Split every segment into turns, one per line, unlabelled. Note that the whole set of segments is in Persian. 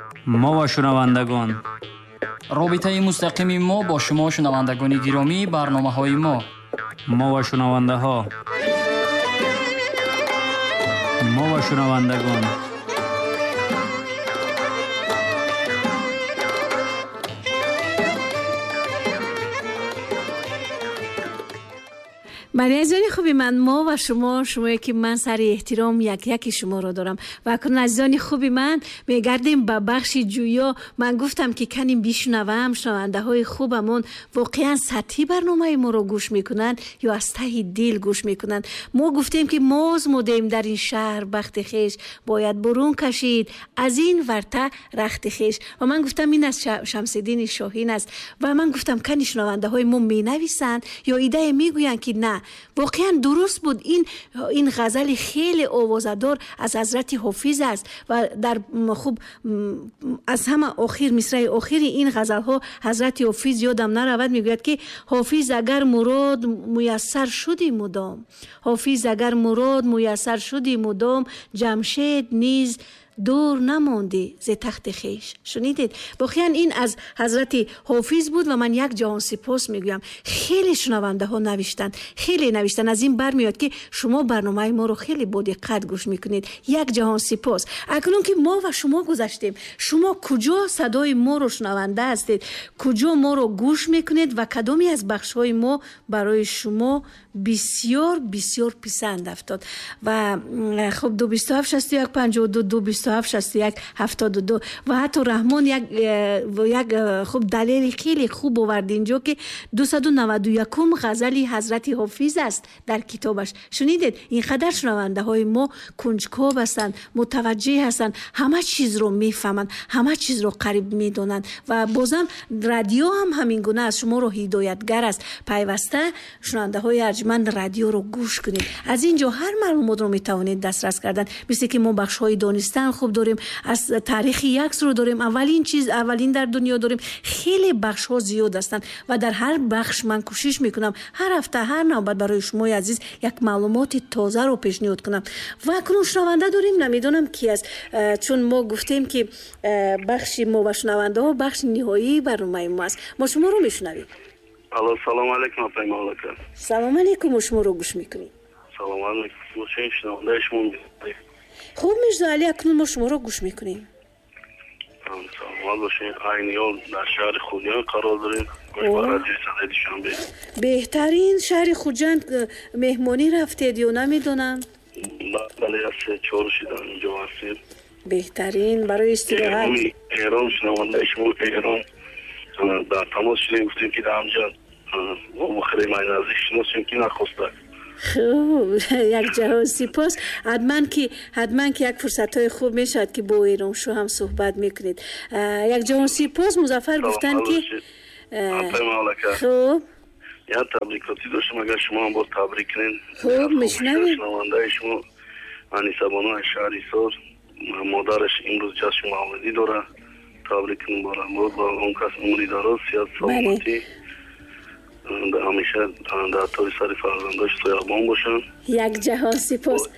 ما و شنوندگان.
رابطه مستقیم ما با شما شنوندگان گرامی برنامه‌های ما
و شنونده ها. ما و شنوندگان.
برای عزیزان خوبی من، ما و شما که من سر احترام یکی شما رو دارم و اکنون عزیزان خوبی من میگردیم به بخش جویا. من گفتم که کنیم بشنوم شنونده های خوبمون واقعا سطحی برنامه ما رو گوش میکنن یا از ته دل گوش میکنن. ما گفتیم که موز مودیم در این شهر بخت خیش باید برون کشید از این ورته رخت خیش و من گفتم این از شمس‌الدین شاهین است و من گفتم کنی شنونده های ما مینویسن یا ایده میگوین که نه واقعا درست بود. این غزل خیلی آوازدار از حضرت حافظ است و در خوب از همه آخر مصرع آخر این غزل ها حضرت حافظ یادم نرود میگوید که حافظ اگر مراد میسر شدی مدام، حافظ اگر مراد میسر شدی مدام، جمشید نیز دور نماندی ز تخت خیش. شنیدید؟ واقعا این از حضرت حافظ بود و من یک جهان سپاس میگویم. خیلی شنونده ها خیلی نوشتن. از این برمیاد که شما برنامه ما رو خیلی با دقت گوش میکنید. یک جهان سپاس. اکنون که ما و شما گذشتیم، شما کجا صدای ما رو شنونده هستید؟ کجا ما رو گوش میکنید و کدامی از بخش های ما برای شما بسیار بسیار پسند افتاد؟ و خب 227 61 52 227 61 72 و حتی رحمان یک خب دلیل خیلی خوب آورد اینجا که 291 غزلی حضرت حافظ است در کتابش. شنیدید؟ اینقدر شنونده های ما کنجکاو هستند، متوجه هستند، همه چیز رو میفهمند، همه چیز رو قریب میدونند و بازم رادیو هم همین گونه است، شما رو هدایتگر است. پیوسته شنونده های ارجمند رادیو رو گوش کنید. از اینجا هر معلومات رو میتوانید دسترس کردن. مثل که ما بخش های دانستن خوب داریم، از تاریخ یکس رو داریم، اولین در دنیا داریم. خیلی بخش ها زیاد هستند و در هر بخش من کوشش میکنم هر هفته هر نوبت برای شما عزیز یک معلومات تازه رو پیشنهاد کنم. و اکنون شنونده داریم، نمیدونم کی است، چون ما گفتیم که بخش ما و شنونده ها بخش نهایی برنامه ما است. ما شما رو میشنویم.
الو سلام علیکم آقای مالکه.
سلام علیکم، شما رو گوش میکنیم.
سلام علیکم. حسین شنونده شما
خوب میشد علی، اکنون ما شما رو گوش میکنیم.
سلام باشین. عینیال در شهر خوجند قرار داریم.
بهترین شهر خوجند مهمانی رفتید یا نمیدونم؟
بله از 3-4 شدن اینجا هستیم.
بهترین برای استراحت.
ایران شنونده شما ایران در تماس شدیم، گفتیم که در همجا ما خیلی من نزدیک شناسیم که نخواسته.
خوب، یک جهان سپاس. حتما که یک فرصت های خوب میشد که با ایران شو هم صحبت میکنید. یک جهان سپاس. مظفر گفتن که خوب
یا تبریکاتی داشتم، اگر شما هم باید تبریک کنین.
خوب میشنویم.
شنونده شما انیسه بانو شهریسار، مادرش امروز جشن مولدی داره، تبریک کنیم بارم با اون کس عمری داره، سیاد سلامتی همیشه در طور سری فرزنداش سویابان باشن.
یک جهان سپاس.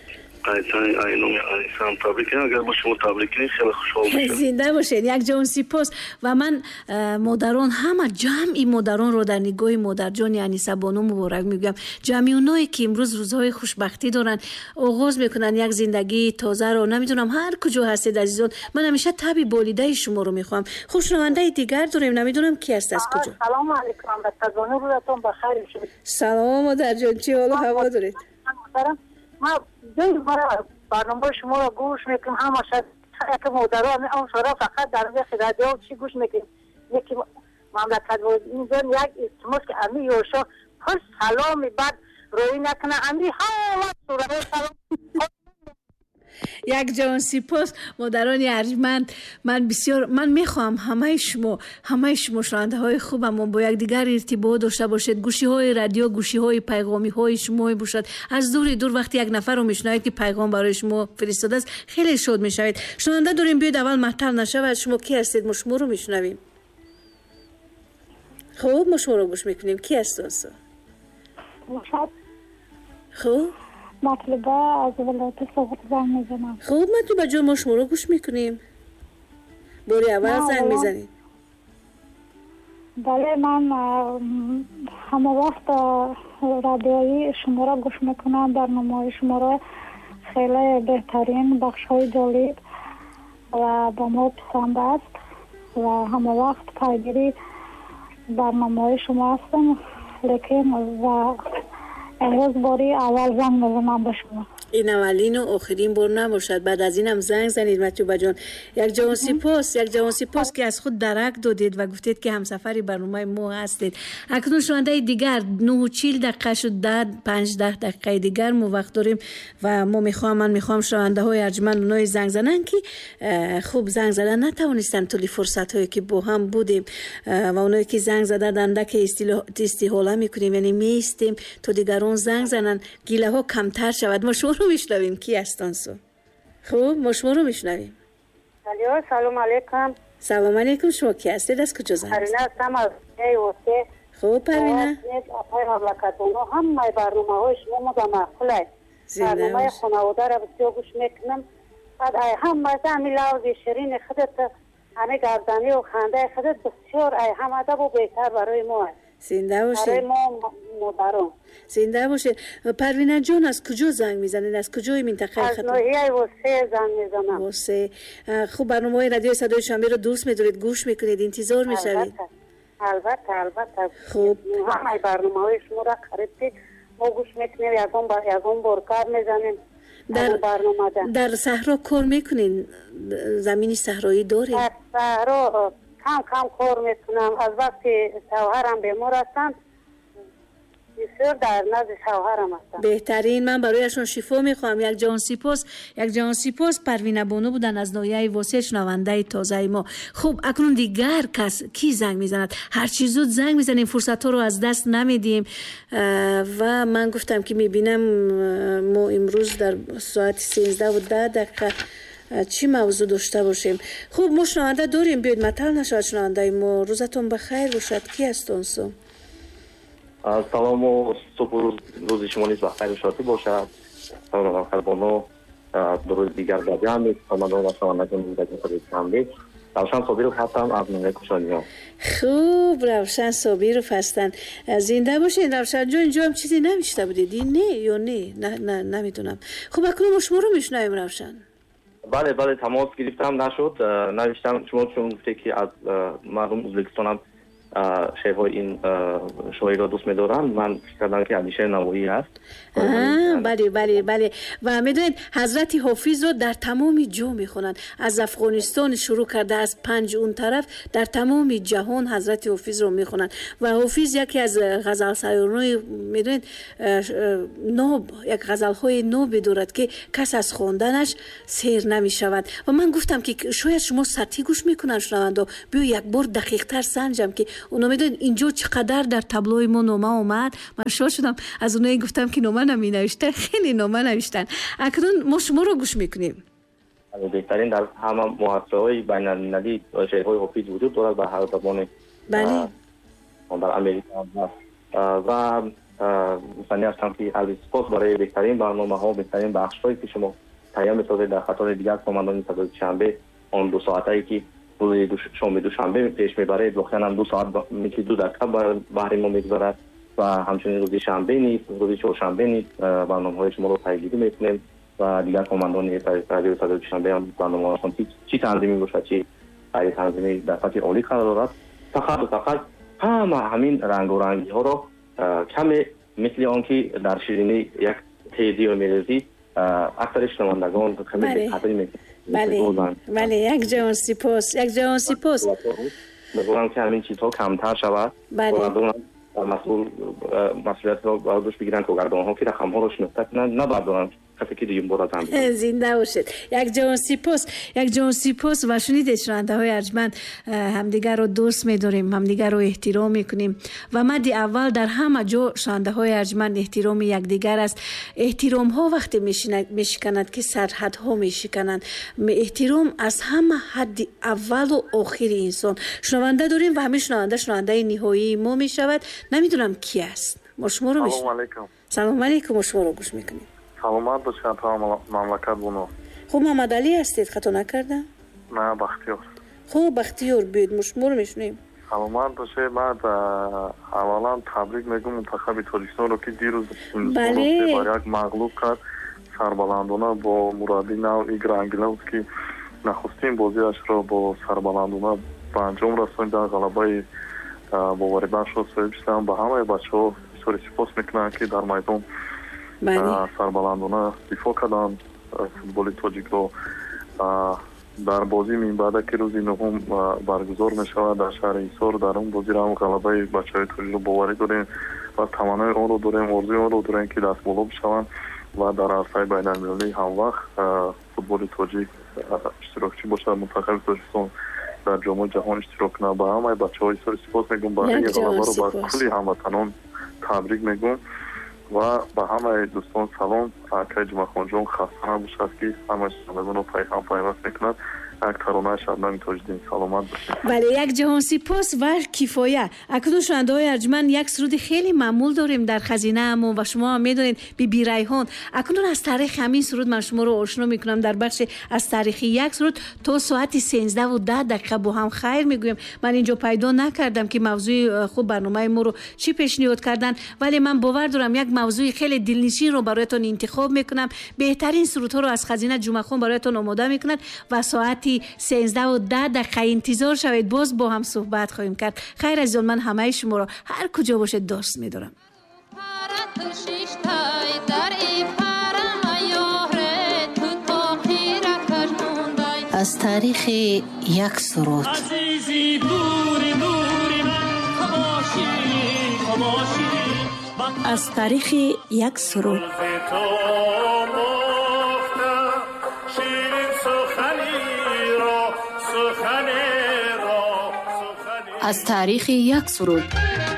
هم تبریک کنیم. اگر با شما تبریک کنیم خیلی خوشحال باشم.
زنده باشین. یک جهان سپاس. و من مادران، همه جمعی مادران رو در نگاه مادر جان انیسه بانو مبارک میگم. جمعی اونایی که امروز روزهای خوشبختی دارن، آغاز میکنن یک زندگی تازه رو. نمیدونم هر کجا هستید عزیزان، من همیشه تبی بالیده شما رو میخوام. خوب شنونده دیگر داریم، نمیدونم کی است، از کجا.
سلام علیکم، بچه‌ها روزتون بخیر باشه.
سلام مادر جان، چی حال و هوا دارید؟
ما دو بار برنامه شما رو گوش میکنم، همه شاید که مادران اون شورا فقط در رادیو چی گوش میکنیم. یکی مملکت بود اینجا یک استماس که امی یوشا هر سلامی بعد روی نکنه امی ها سوره سلام.
یک جهان سپاس مادران ارجمند. من میخوام همه شما شنونده های خوبم با یک دیگر ارتباط داشته باشید. گوشی های رادیو، گوشی های پیغامی های شما باشد. از دور وقتی یک نفر رو میشنوید که پیغام برای شما فرستاده است، خیلی شاد میشوید. شنونده داریم، بیاید اول محتل نشود. شما کی هستید؟ ما شما رو میشنویم. خوب، ما شما رو گوش میکنیم. کی هستید؟ خوب،
مطلبه از ولایت سوخت زنگ میزنم.
خوب، مطلبه جان، ما شما رو گوش میکنیم. باری اول زنگ میزنید؟
بله من همه وقت رادیویی شما را گوش میکنم. برنامه شما را خیلی بهترین بخش های جالب و با ما پسند است و همه وقت پیگیری برنامه شما هستم، لیکن و امروز باری اول زنگ میزنم به شما.
این اولین و آخرین بار نباشد، بعد از اینم زنگ زنید مطلوبه جان. یک جوان سپاس که از خود درک دادید و گفتید که همسفری برنامه ما هستید. اکنون شنونده دیگر 9:40 دقیقه شد، 5 دقیقه دیگر ما وقت داریم و من میخوام شنونده های ارجمند اونای زنگ زنن که خوب زنگ زدن نتوانستن طول فرصت هایی که با هم بودیم و اونایی که زنگ زدن که استحاله میکنیم، یعنی میستیم تا دیگران زنگ زنن گیله ها کمتر شود. ما شما رو میشنویم. کی هستن سو؟ خوب ما شما رو میشنویم.
سلام علیکم.
سلام علیکم. شما کی هستید؟ از کجا زنگ
پروینه هستم از واسه.
خوب پروینه.
آقای مملکت‌ها همه برنامه های شما ما معقوله. برنامه خانواده را بسیار گوش میکنم. بعد همه همین لحظه شیرین خودت همه گردانی و خنده خودت بسیار هم ادب و بهتر برای ما است.
زنده باشید.
برای ما مادران.
زنده باشید. پروینه جان از کجا زنگ میزنید؟ از کجای منطقه
از ناحیه واسه زنگ میزنم.
واسه. خوب برنامه رادیو صدای شنبه رو دوست می‌دارید، گوش میکنید، انتظار میشوید.
البته.
خوب.
همه برنامه های شما را خریدید ما گوش میکنیم، یازون بار کار میزنیم.
در صحرا کار میکنین؟ زمین صحرایی دارید؟
در صحرا کم کار میکنم. از وقتی شوهرم بیمار هستند بسیار در نزد شوهرم هستم.
بهترین. من برایشون شفا میخوام. یک جان سپاس پروینه بانو بودن از ناحیه واسه، شنونده تازه ما. خوب اکنون دیگر کس کی زنگ میزند؟ هر چی زود زنگ میزنیم، فرصت ها رو از دست نمیدیم و من گفتم که میبینم ما امروز در ساعت 13:10 چی موضوع داشته باشیم. خوب ما شنونده داریم، بیاید مطل نشود شنونده ما. روزتون بخیر باشد. کی هستون سو؟
سلام و صبح روز شما نیز بخیر و شادی باشد. سلام خلبانو روز دیگر بادیان آمدان و شنوندگان می‌دهید شنبه. روشن صابیرو هستم از ناحیه کوشانیان.
خوب روشن صابیرو هستن. زنده باشین روشن جان. اینجا هم چیزی نوشته بودید نه یا نه نمیدونم. خوب اکنون ما شما رو میشنویم روشن.
بله تماس گرفتم نشد. نوشتم شما چون گفته که از مردم ازبکستانم شیخ‌های این شاعری را دوست می‌دارم. من فکر کردم که علیشه نوایی هست.
بله و میدونید حضرت حافظ رو در تمام جا میخونن. از افغانستان شروع کرده از 5 اون طرف در تمام جهان حضرت حافظ رو میخونن و حافظ یکی از غزل سرایان میدونید یک غزل‌های نو دارد که کس از خواندنش سیر نمیشود و من گفتم که شاید شما سطحی گوش میکنن شنوندا. بیا یک بار دقیق‌تر سنجم که اونا میدونید اینجا چقدر در تابلوی ما نامه اومد. من شاد شدم از اونایی گفتم که نامه نمی نوشته، خیلی نامه نوشتن. اکنون ما شما رو گوش میکنیم.
بهترین در همه مؤسسه‌های بین‌المللی شعرهای حافظ وجود دارد به هر زبان.
بله.
در امریکا و مثلا هستم که از سپاس برای بهترین برنامه‌ها، بهترین بخش‌هایی که شما تهیه می‌سازید در خاطر دیگر کامندان صدای شنبه. آن 2 ساعتایی که روز دوشنبه پیش میبره واقعا هم 2 ساعت میشه 2 دقیقه برای ما میگذارد و همچنین روز شنبه نیست، روز چهارشنبه نیست برنامه‌های شما رو پیگیری میکنیم و دیگر کامندان رادیو صدای شنبه هم برنامه‌هاشون چی تنظیمی باشه چی غیر تنظیمی در سطح عالی قرار دارد. فقط همین رنگ و رنگی ها رو کمی مثل آنکه در شیرینی یک تیزی و میرزی اکثر شنوندگان کمی خطری میکنه.
بله یک جان سپاس.
می‌گویم که همین چیزها کمتر شود. بله. مسئولیت را بر دوش بگیرن که گردان‌ها که رقم‌ها رو شناخته کنند نه بردارن کسی که دیگه برات هم
زنده باشید. یک جان سپاس و شنیدید شنونده‌های ارجمند همدیگر رو دوست می‌داریم، همدیگر رو احترام می‌کنیم و مد اول در همه جا شنونده‌های ارجمند احترام یکدیگر است. احترام‌ها وقتی میشکند که سرحدها میشکنند. احترام از همه حد اول و آخر انسان. شنونده داریم و همین شنونده نهایی ما میشود. نمیدونم کی است. ما شما رو سلام علیکم. شما رو گوش می‌کنیم.
سلامت باشید تا مملکت بونو.
خوب محمد علی هستید؟ خطا نکردم؟
نه بختیار.
خوب بختیار بیاید مشمور میشنیم.
саломат бошед. ман аввалан табрик мегӯм мунтахаби тоҷикистонро ки дирӯз бар як мағлуб кард сарбаландона бо мураббии нав Игор Ангеловский. нахустин бозиашро бо сарбаландона ба анҷом расонидан ғалабаи боварибахшро соҳиб шуданд. ба ҳамаи бачаҳо бисёр сипос мекунам ки дар майдон сарбаландона дифоъ карданд футболи тоҷикро. дар бозии минбаъда ки рӯзи 9 баргузор мешавад дар шаҳри ҳисор, дар он бозиро ҳам ғалабаи бачаҳои тоҷикро боварӣ дорем ва таманнои онро дорем, орзуи онро дорем ки дастболо бишаванд ва дар арсаи байналмилалӣ ҳамвақт футболи тоҷик иштирокчӣ бошад. мунтахаби тоҷикистон дар ҷомои ҷаҳон иштирок кунад. ба ҳамаи бачаҳо изҳори сипос мегӯм. барои ғалабаро ба кулли ҳамватанон табрик мегӯм ва ба ҳамаи дӯстон салом. акай ҷумъахонҷон хаста набошад ки ҳамаи шунавандагонро пайҳам пайваст мекунад. як таронаи шабнами тоҷиддин. саломат бошед.
бале як ҷаҳон сипос ва кифоя. акнун шунавандаҳои арҷуманд як суруди хеле маъмул дорем дар хазинаамон ва шумо ҳам медонед биби райҳон. акнун аз таърихи ҳамин суруд ман шуморо ошно мекунам дар бахши аз таърихи як суруд то соати 13:10 бо ҳам хайр мегӯем. ман инҷо пайдо накардам ки мавзӯи хуб барномаи моро чӣ пешниҳод карданд, вале ман бовар дорам як мавзӯи хеле дилнишинро бароятон интихоб мекунам. беҳтарин сурудҳоро аз хазина ҷумъахон бароятон омода мекунад ва соати 13:10 интизор шавед. боз бо ҳам суҳбат хоҳем кард. хайр азизон, ман ҳамаи шуморо ҳар куҷо бошед дӯст медорам.
аз таърихи як суруд.
аз таърихи як суруд.
аз таърихи як суруд.